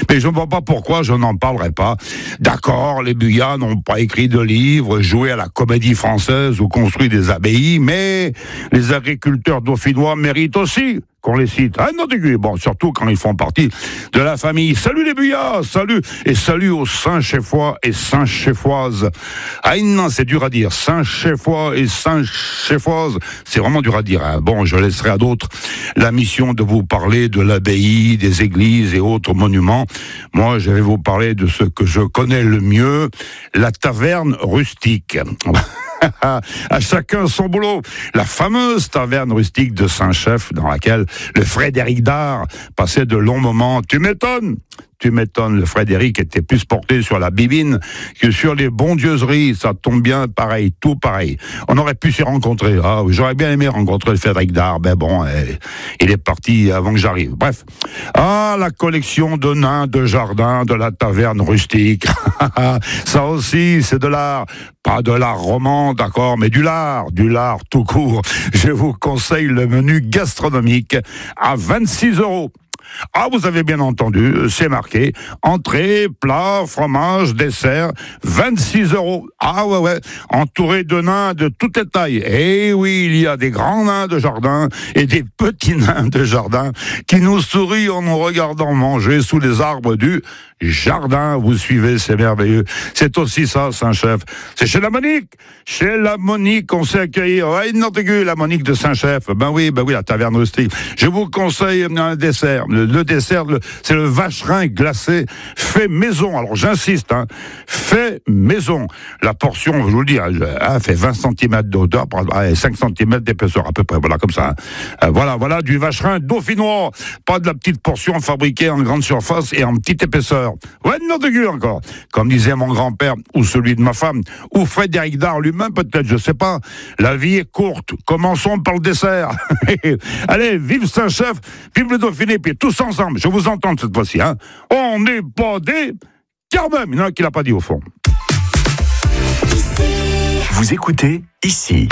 Mais je ne vois pas pourquoi je n'en parlerai pas. D'accord, les Buyas n'ont pas écrit de livres, joué à la Comédie Française ou construit des abbayes, mais les agriculteurs dauphinois méritent aussi qu'on les cite. Ah non, bon, surtout quand ils font partie de la famille. Salut les Buyas, salut, et salut aux Saint-Chéfois et Saint-Chéfoises. Ah non, c'est dur à dire. Saint-Chéfois et Saint-Chéfoises, c'est vraiment dur à dire. Hein. Bon, je laisserai à d'autres la mission de vous parler de l'abbaye, des églises et autres monuments. Moi, je vais vous parler de ce que je connais le mieux, la taverne rustique. À chacun son boulot. La fameuse taverne rustique de Saint-Chef, dans laquelle le Frédéric Dard passait de longs moments. Tu m'étonnes, le Frédéric était plus porté sur la bibine que sur les bondieuseries. Ça tombe bien, pareil, tout pareil. On aurait pu s'y rencontrer. Ah, j'aurais bien aimé rencontrer le Frédéric Dard, mais bon, il est parti avant que j'arrive. Bref. Ah, la collection de nains de jardin de la taverne rustique. Ça aussi, c'est de l'art. Pas de l'art roman, d'accord, mais du lard tout court. Je vous conseille le menu gastronomique à 26 €. Ah, vous avez bien entendu, c'est marqué. Entrée, plat, fromage, dessert, 26 €. Ah ouais, entouré de nains de toutes les tailles. Eh oui, il y a des grands nains de jardin et des petits nains de jardin qui nous sourient en nous regardant manger sous les arbres du jardin. Vous suivez, c'est merveilleux. C'est aussi ça, Saint-Chef. C'est chez la Monique. Chez la Monique, on s'est accueilli. Ouais, la Monique de Saint-Chef. Ben oui, la taverne rustique. Je vous conseille un dessert. Le dessert, c'est le vacherin glacé fait maison. Alors j'insiste, fait maison. La portion, je vous le dis, fait 20 cm d'odeur, 5 cm d'épaisseur à peu près. Voilà, comme ça. Voilà, du vacherin dauphinois. Pas de la petite portion fabriquée en grande surface et en petite épaisseur. Ouais, encore. Comme disait mon grand-père, ou celui de ma femme, ou Frédéric Dard lui-même peut-être, je sais pas. La vie est courte. Commençons par le dessert. Allez, vive Saint-Chef, vive le Dauphiné, puis tous ensemble, je vous entends cette fois-ci. On n'est pas des... Car même, il y en a qui l'a pas dit au fond. Vous écoutez ici.